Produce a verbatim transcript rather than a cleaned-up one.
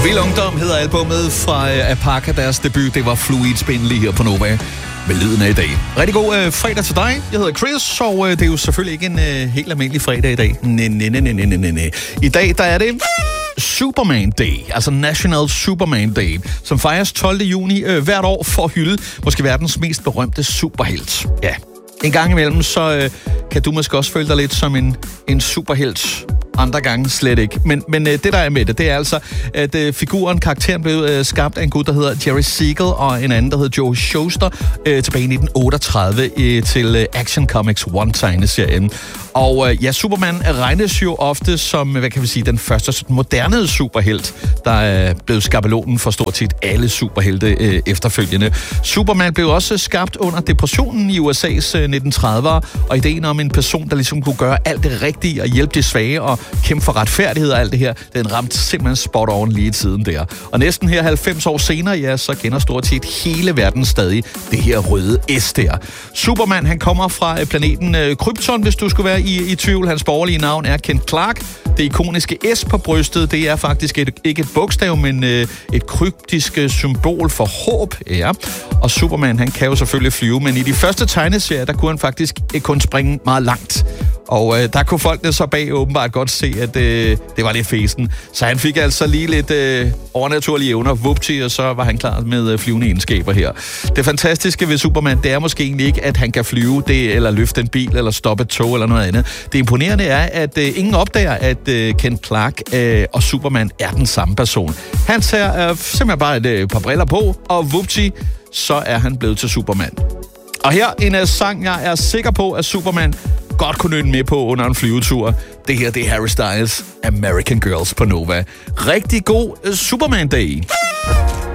Vild Ungdom hedder albumet fra uh, Apaka, deres debut. Det var Fluid Spin lige her på Nova med lyden af i dag. Rigtig god uh, fredag til dig. Jeg hedder Chris, og uh, det er jo selvfølgelig ikke en uh, helt almindelig fredag i dag. Næ, næ, næ, næ, næ, næ. I dag, der er det Superman Day, altså National Superman Day, som fejres tolvte juni øh, hvert år for at hylde måske verdens mest berømte superhelt. Ja, en gang imellem, så øh, kan du måske også føle dig lidt som en, en superhelt. Andre gange slet ikke. Men, men øh, det, der er med det, det er altså, at øh, figuren, karakteren blev øh, skabt af en gut, der hedder Jerry Siegel, og en anden, der hedder Joe Shuster, øh, tilbage i nitten otteogtredive øh, til øh, Action Comics One-tegneserien. Og øh, ja, Superman regnes jo ofte som, hvad kan vi sige, den første sådan, moderne superhelt, der er blevet skabelonen for stort set alle superhelte øh, efterfølgende. Superman blev også skabt under depressionen i U S A's øh, nitten tredivere, og ideen om en person, der ligesom kunne gøre alt det rigtige og hjælpe de svage og kæmpe for retfærdighed og alt det her, den ramte simpelthen spot on lige i tiden der. Og næsten her halvfems år senere, ja, så kender stort set hele verden stadig det her røde S der. Superman, han kommer fra planeten øh, Krypton, hvis du skulle være i, i tvivl. Hans borgerlige navn er Kent Clark. Det ikoniske S på brystet, det er faktisk et, ikke et bogstav, men øh, et kryptisk symbol for håb. Ja. Og Superman, han kan jo selvfølgelig flyve, men i de første tegneserier, der kunne han faktisk kun springe meget langt. Og øh, der kunne folkene så bag åbenbart godt se, at øh, det var lidt fesen. Så han fik altså lige lidt øh, overnaturlige evner, vupti, og så var han klar med øh, flyvende egenskaber her. Det fantastiske ved Superman, det er måske egentlig ikke, at han kan flyve det, eller løfte en bil, eller stoppe et tog, eller noget andet. Det imponerende er, at øh, ingen opdager, at øh, Kent Clark øh, og Superman er den samme person. Han tager øh, simpelthen bare et øh, par briller på, og vupti, så er han blevet til Superman. Og her en uh, sang, jeg er sikker på, at Superman godt kunne nynne med på under en flyvetur. Det her, det er Harry Styles, American Girls på Nova. Rigtig god uh, Superman Day.